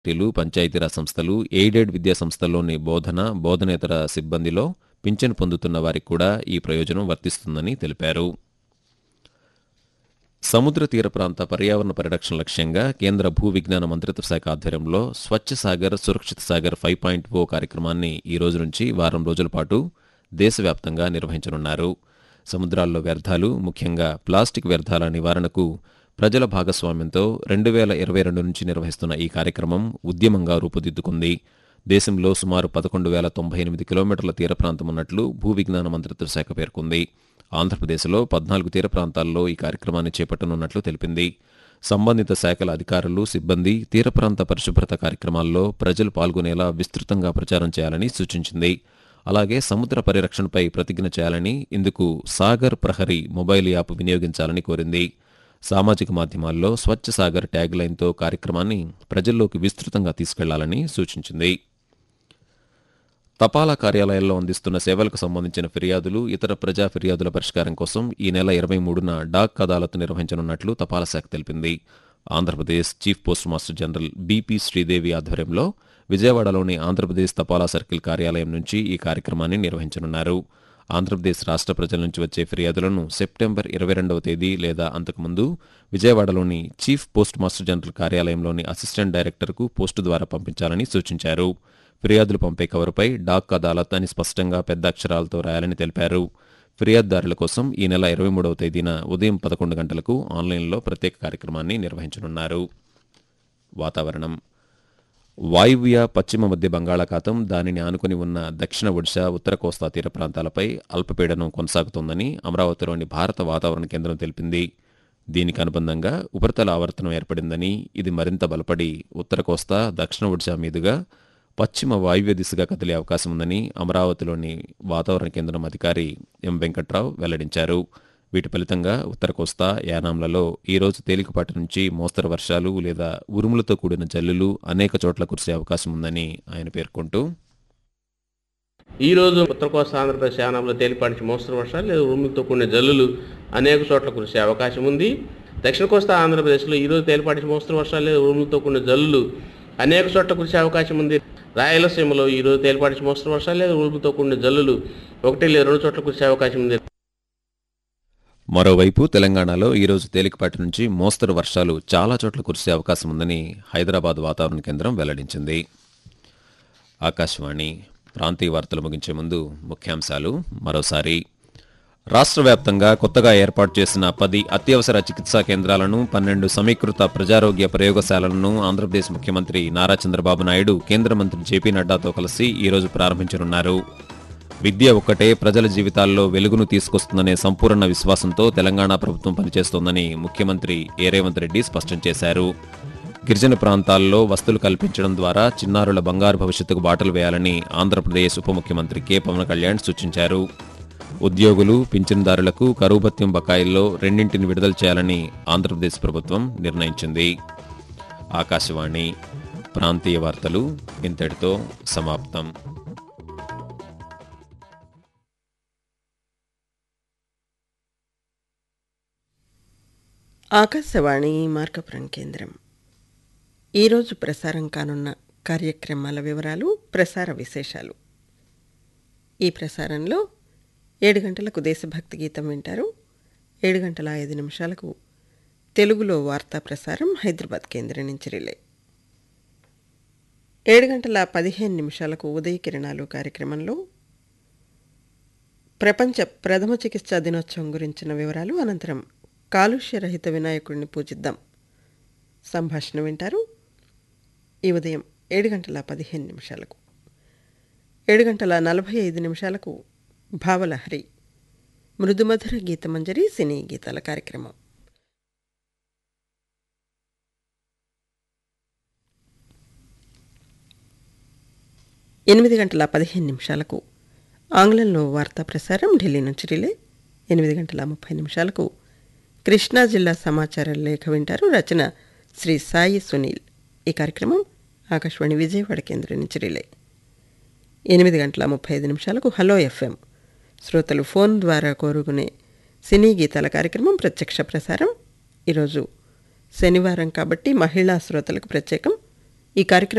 లు, పంచాయతీరాజ్ సంస్థలు, ఎయిడెడ్ విద్యా సంస్థల్లోని బోధనేతర సిబ్బందిలో పింఛను పొందుతున్న వారికి కూడా ఈ ప్రయోజనం వర్తిస్తుందని తెలిపారు. సముద్ర తీర ప్రాంత పర్యావరణ పరిరక్షణ లక్ష్యంగా కేంద్ర భూ విజ్ఞాన మంత్రిత్వ శాఖ ఆధ్వర్యంలో స్వచ్ఛ సాగర్ సురక్షిత సాగర్ 5.0 కార్యక్రమాన్ని ఈ రోజు నుంచి వారం రోజుల పాటు దేశవ్యాప్తంగా నిర్వహించనున్నారు. సముద్రాల్లో వ్యర్థాలు, ముఖ్యంగా ప్లాస్టిక్ వ్యర్థాల నివారణకు ప్రజల భాగస్వామ్యంతో 2022 నుంచి నిర్వహిస్తున్న ఈ కార్యక్రమం ఉద్యమంగా రూపుదిద్దుకుంది. దేశంలో సుమారు 11,098 కిలోమీటర్ల తీర ప్రాంతం ఉన్నట్లు భూ విజ్ఞాన మంత్రిత్వ శాఖ పేర్కొంది. ఆంధ్రప్రదేశ్లో 14 తీర ప్రాంతాల్లో ఈ కార్యక్రమాన్ని చేపట్టనున్నట్లు తెలిపింది. సంబంధిత శాఖల అధికారులు, సిబ్బంది తీర ప్రాంత పరిశుభ్రత కార్యక్రమాల్లో ప్రజలు పాల్గొనేలా విస్తృతంగా ప్రచారం చేయాలని సూచించింది. అలాగే సముద్ర పరిరక్షణపై ప్రతిజ్ఞ చేయాలని, ఇందుకు సాగర్ ప్రహరీ మొబైల్ యాప్ వినియోగించాలని కోరింది. సామాజిక మాధ్యమాల్లో స్వచ్ఛ సాగర్ ట్యాగ్ లైన్తో కార్యక్రమాన్ని ప్రజల్లోకి విస్తృతంగా తీసుకెళ్లాలని సూచించింది. తపాలా కార్యాలయాల్లో అందిస్తున్న సేవలకు సంబంధించిన ఫిర్యాదులు, ఇతర ప్రజా ఫిర్యాదుల పరిష్కారం కోసం ఈ నెల 23న డాక్ అదాలత్ నిర్వహించనున్నట్లు తపాలా శాఖ తెలిపింది. Andhra Pradesh chief post master general BP Sridevi ఆధ్వర్యంలో విజయవాడలోని ఆంధ్రప్రదేశ్ తపాలా సర్కిల్ కార్యాలయం నుంచి ఈ కార్యక్రమాన్ని నిర్వహించనున్నారు. ఆంధ్రప్రదేశ్ రాష్ట్ర ప్రజల నుంచి వచ్చే ఫిర్యాదులను సెప్టెంబర్ 22వ తేదీ లేదా అంతకుముందు విజయవాడలోని chief post master general కార్యాలయంలోని assistant డైరెక్టర్కు post ద్వారా పంపించాలని సూచించారు. ఫిర్యాదులు పంపే కవరుపై డాక్ అదాలత్ అని స్పష్టంగా పెద్ద అక్షరాలతో రాయాలని తెలిపారు. ఫిర్యాదుదారుల కోసం ఈ నెల 23వ తేదీన ఉదయం 11 గంటలకు ఆన్లైన్లో ప్రత్యేక కార్యక్రమాన్ని నిర్వహించనున్నారు. వాతావరణం. వాయువ్య పశ్చిమ మధ్య బంగాళాఖాతం, దానిని ఆనుకుని ఉన్న దక్షిణ ఒడిశా, ఉత్తర కోస్తా తీర ప్రాంతాలపై అల్పపీడనం కొనసాగుతోందని అమరావతిలోని భారత వాతావరణ కేంద్రం తెలిపింది. దీనికి అనుబంధంగా ఉపరితల ఆవర్తనం ఏర్పడిందని, ఇది మరింత బలపడి ఉత్తర కోస్తా, దక్షిణ ఒడిశా మీదుగా పశ్చిమ వాయువ్య దిశగా కదిలే అవకాశం ఉందని అమరావతిలోని వాతావరణ కేంద్రం అధికారి ఎం వెంకట్రావు వెల్లడించారు. వీటి ఫలితంగా ఉత్తర కోస్తా, యానాంలలో ఈరోజు తేలికపాటి నుంచి మోస్తరు వర్షాలు లేదా ఉరుములతో కూడిన జల్లులు అనేక చోట్ల కురిసే అవకాశం ఉందని ఆయన పేర్కొంటూ, ఈ రోజు ఉత్తర కోస్తా ఆంధ్రప్రదేశ్ యానాంలో తేలికపాటి నుంచి మోస్తరు వర్షాలు లేదా ఉరుములతో కూడిన జల్లులు అనేక చోట్ల కురిసే అవకాశం ఉంది. దక్షిణ కోస్తా ఆంధ్రప్రదేశ్లో ఈరోజు తేలికపాటి నుంచి మోస్తరు వర్షాలు లేదా ఉరుములతో కూడిన జల్లులు అనేక చోట్ల కురిసే అవకాశం ఉంది. రాయలసీమలో ఈరోజు తేలికపాటి నుంచి మోస్తరు వర్షాలు లేదా ఉరుములతో కూడిన జల్లులు 1 లేదా 2 చోట్ల కురిసే అవకాశం ఉంది. మరోవైపు తెలంగాణలో ఈరోజు తేలికపాటి నుంచి మోస్తరు వర్షాలు చాలా చోట్ల కురిసే అవకాశం ఉందని హైదరాబాద్ వాతావరణ కేంద్రం వెల్లడించింది. ఆకాశవాణి ప్రాంతీయ వార్తలు ముగించే ముందు ముఖ్యాంశాలు మరోసారి. రాష్ట్ర వ్యాప్తంగా కొత్తగా ఏర్పాటు చేసిన 10 అత్యవసర చికిత్సా కేంద్రాలను, 12 సమీకృత ప్రజారోగ్య ప్రయోగశాలలను ఆంధ్రప్రదేశ్ ముఖ్యమంత్రి నారా చంద్రబాబు నాయుడు కేంద్ర మంత్రి జేపీ నడ్డాతో కలిసి ఈరోజు ప్రారంభించనున్నారు. విద్య ఒక్కటే ప్రజల జీవితాల్లో వెలుగును తీసుకొస్తుందనే సంపూర్ణ విశ్వాసంతో తెలంగాణ ప్రభుత్వం పనిచేస్తోందని ముఖ్యమంత్రి రేవంత్ రెడ్డి స్పష్టం చేశారు. గిరిజన ప్రాంతాల్లో వసతులు కల్పించడం ద్వారా చిన్నారుల బంగారు భవిష్యత్తుకు బాటలు వేయాలని ఆంధ్రప్రదేశ్ ఉప ముఖ్యమంత్రి కె పవన్ కళ్యాణ్ సూచించారు. ఉద్యోగులు, పింఛన్దారులకు కరువు భత్యం బకాయిల్లో 2ని విడుదల చేయాలని ఆంధ్రప్రదేశ్ ప్రభుత్వం నిర్ణయించింది. ఆకాశవాణి ప్రాంతీయ వార్తలు ఇంతటితో సమాప్తం. ఆకాశవాణి మార్కపురం కేంద్రం. ఈరోజు ప్రసారం కానున్న కార్యక్రమాల వివరాలు, ప్రసార విశేషాలు. ఈ ప్రసారంలో 7 గంటలకు దేశభక్తి గీతం వింటారు. 7 గంటల 5 నిమిషాలకు తెలుగులో వార్తా ప్రసారం హైదరాబాద్ కేంద్రం నుంచి రిలే. 7 గంటల 15 నిమిషాలకు ఉదయ కిరణాలు కార్యక్రమంలో ప్రపంచ ప్రథమ చికిత్సా దినోత్సవం గురించిన వివరాలు, అనంతరం కాలుష్యరహిత వినాయకుడిని పూజిద్దాం సంభాషణ వింటారు. ఈ ఉదయం 7 గంటల 15 నిమిషాలకు. 7 గంటల 45 నిమిషాలకు భావలహరి మృదుమధుర గీతమంజరి సినీ గీతాల కార్యక్రమం. 8 గంటల 15 నిమిషాలకు ఆంగ్లంలో వార్తా ప్రసారం ఢిల్లీ నుంచి రిలే. 8 గంటల 30 నిమిషాలకు కృష్ణా జిల్లా సమాచార లేఖ వింటారు. రచన శ్రీ సాయి సునీల్. ఈ కార్యక్రమం ఆకాశవాణి విజయవాడ కేంద్రం నుంచి రిలే. 8 గంటల 35 నిమిషాలకు హలో ఎఫ్ఎం శ్రోతలు ఫోన్ ద్వారా కోరుకునే సినీ గీతాల కార్యక్రమం ప్రత్యక్ష ప్రసారం. ఈరోజు శనివారం కాబట్టి మహిళా శ్రోతలకు ప్రత్యేకం. ఈ కార్యక్రమం